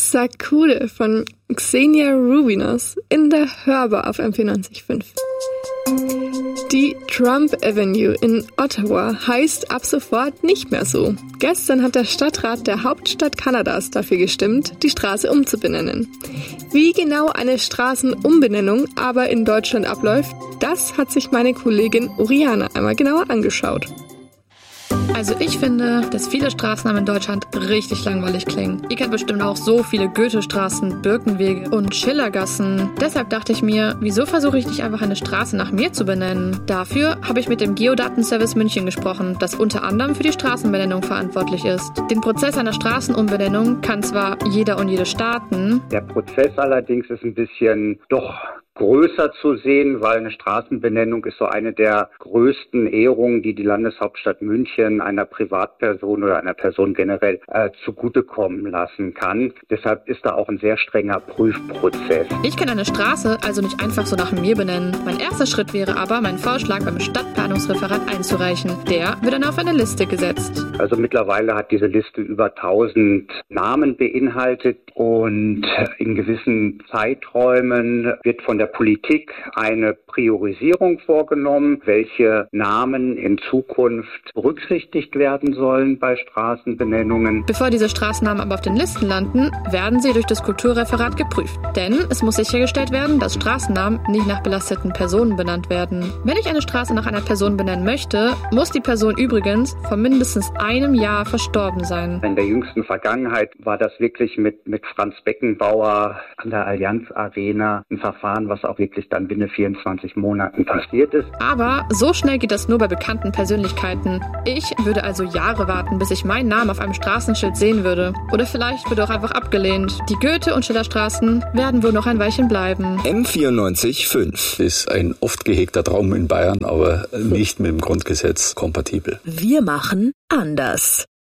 Sakule von Xenia Rubinos in der Hörbar auf MP90.5. Die Trump Avenue in Ottawa heißt ab sofort nicht mehr so. Gestern hat der Stadtrat der Hauptstadt Kanadas dafür gestimmt, die Straße umzubenennen. Wie genau eine Straßenumbenennung aber in Deutschland abläuft, das hat sich meine Kollegin Oriana einmal genauer angeschaut. Also ich finde, dass viele Straßennamen in Deutschland richtig langweilig klingen. Ihr kennt bestimmt auch so viele Goethestraßen, Birkenwege und Schillergassen. Deshalb dachte ich mir, wieso versuche ich nicht einfach eine Straße nach mir zu benennen? Dafür habe ich mit dem Geodatenservice München gesprochen, das unter anderem für die Straßenbenennung verantwortlich ist. Den Prozess einer Straßenumbenennung kann zwar jeder und jede starten. Der Prozess allerdings ist ein bisschen doch größer zu sehen, weil eine Straßenbenennung ist so eine der größten Ehrungen, die die Landeshauptstadt München einer Privatperson oder einer Person generell zugutekommen lassen kann. Deshalb ist da auch ein sehr strenger Prüfprozess. Ich kann eine Straße also nicht einfach so nach mir benennen. Mein erster Schritt wäre aber, meinen Vorschlag beim Stadtplanungsreferat einzureichen. Der wird dann auf eine Liste gesetzt. Also mittlerweile hat diese Liste über 1000 Namen beinhaltet und in gewissen Zeiträumen wird von der Politik eine Priorisierung vorgenommen, welche Namen in Zukunft berücksichtigt werden sollen bei Straßenbenennungen. Bevor diese Straßennamen aber auf den Listen landen, werden sie durch das Kulturreferat geprüft. Denn es muss sichergestellt werden, dass Straßennamen nicht nach belasteten Personen benannt werden. Wenn ich eine Straße nach einer Person benennen möchte, muss die Person übrigens vor mindestens einem Jahr verstorben sein. In der jüngsten Vergangenheit war das wirklich mit Franz Beckenbauer an der Allianz Arena ein Verfahren, was auch wirklich dann binnen 24 Monaten passiert ist. Aber so schnell geht das nur bei bekannten Persönlichkeiten. Ich würde also Jahre warten, bis ich meinen Namen auf einem Straßenschild sehen würde. Oder vielleicht wird auch einfach abgelehnt. Die Goethe- und Schillerstraßen werden wohl noch ein Weilchen bleiben. M94.5 ist ein oft gehegter Traum in Bayern, aber nicht mit dem Grundgesetz kompatibel. Wir machen anders.